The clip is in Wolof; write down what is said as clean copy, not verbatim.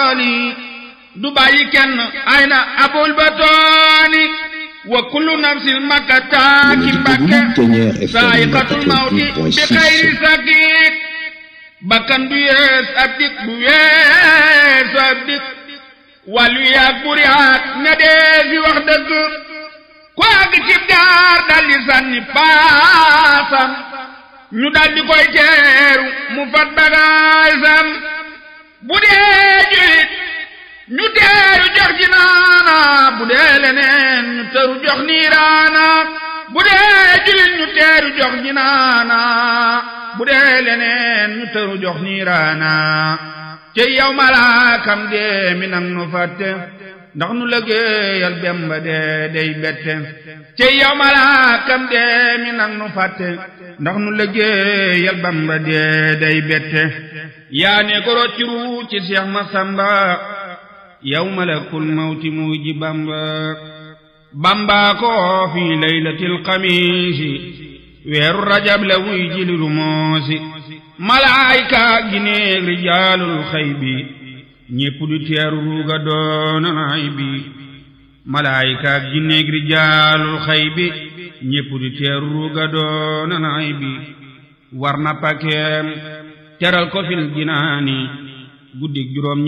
tooli du bàyyi kenn ay na abul batooni wa kullu nafsin makataaki Mbàkke saa'iqatul mawti bi xayri sakiik bakkan du yees ab dik du yees ab dik wàllu yaag buri haat ña dee fi wax dëgg ku àgg ci daar daldi sànni paasam ñu daldi koy teeru mu fat bagaasam bu dee julit ñu teeru jox jinaana bu dee leneen ñu teeru jox niiraana bu dee julit ñu teeru jox jinaana bu dee leneen ñu teeru jox niiraana ci yow malaakam dee mi nang nu fàtte ndax nu liggéeyal Bamba dee day bette ci yow malaakam dee mi nang nu fàtte ndax nu liggéeyal Bamba dee day bette yaa ne ko rocciru ci Seex Masamba yow malakul mawti mu ji Bamba ko fi laylatil xamiisi weeru rajab la wuy ji li rumoosi malaayika gi neeg rijaalul xaybi ñépp du teeru ruuga doona naay bi malaayika gi neeg rijaalul xaybi ñépp du teeru ruuga doona naay bi war na pakeem teral ko fil jinaani guddik juróom